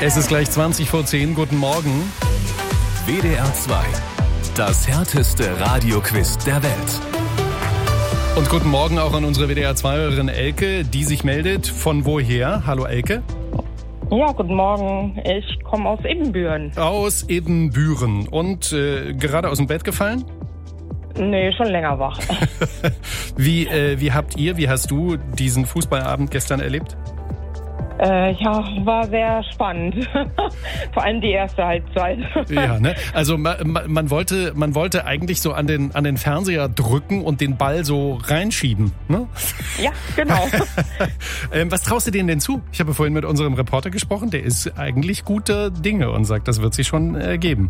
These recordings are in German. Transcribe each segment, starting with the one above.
Es ist gleich 20:10. Guten Morgen. WDR 2. Das härteste Radioquiz der Welt. Und guten Morgen auch an unsere WDR 2-Hörerin Elke, die sich meldet. Von woher? Hallo Elke. Ja, guten Morgen. Ich komme aus Ebenbüren. Aus Ebenbüren. Und gerade aus dem Bett gefallen? Nee, schon länger wach. Wie hast du diesen Fußballabend gestern erlebt? Ja, war sehr spannend. Vor allem die erste Halbzeit. Ja, ne? Also man wollte eigentlich so an den Fernseher drücken und den Ball so reinschieben, ne? Ja, genau. Was traust du denen denn zu? Ich habe vorhin mit unserem Reporter gesprochen, der ist eigentlich guter Dinge und sagt, das wird sich schon ergeben.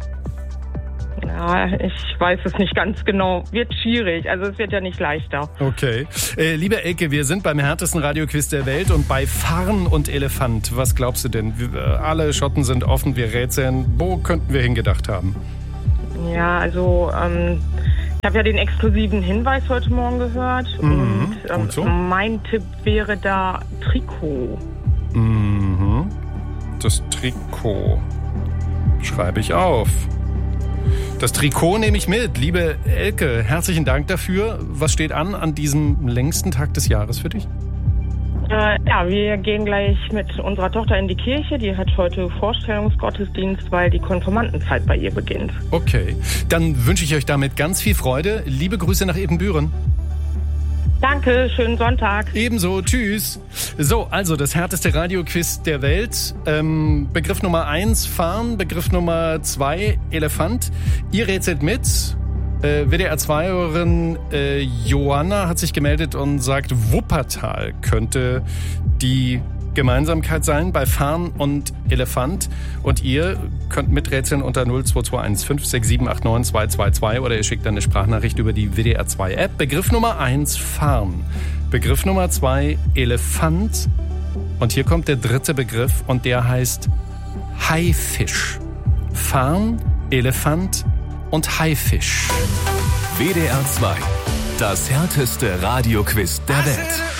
Ja, ich weiß es nicht ganz genau. Wird schwierig, also es wird ja nicht leichter. Okay. Liebe Elke, wir sind beim härtesten Radioquiz der Welt und bei Farn und Elefant. Was glaubst du denn? Alle Schotten sind offen, wir rätseln. Wo könnten wir hingedacht haben? Ja, also ich habe ja den exklusiven Hinweis heute Morgen gehört. Und so. Mein Tipp wäre da Trikot. Mhm. Das Trikot schreibe ich auf. Das Trikot nehme ich mit. Liebe Elke, herzlichen Dank dafür. Was steht an diesem längsten Tag des Jahres für dich? Ja, wir gehen gleich mit unserer Tochter in die Kirche. Die hat heute Vorstellungsgottesdienst, weil die Konfirmandenzeit bei ihr beginnt. Okay, dann wünsche ich euch damit ganz viel Freude. Liebe Grüße nach Ebenbüren. Danke, schönen Sonntag. Ebenso, tschüss. So, also das härteste Radioquiz der Welt. Begriff Nummer 1, Farn. Begriff Nummer 2, Elefant. Ihr rätselt mit. WDR 2-Hörerin Johanna hat sich gemeldet und sagt, Wuppertal könnte die Gemeinsamkeit sein bei Farn und Elefant. Und ihr könnt miträtseln unter 0221 567 89 222 oder ihr schickt eine Sprachnachricht über die WDR 2 App. Begriff Nummer 1, Farn. Begriff Nummer 2, Elefant. Und hier kommt der dritte Begriff und der heißt Haifisch. Farn, Elefant und Haifisch. WDR 2. Das härteste Radioquiz der Welt.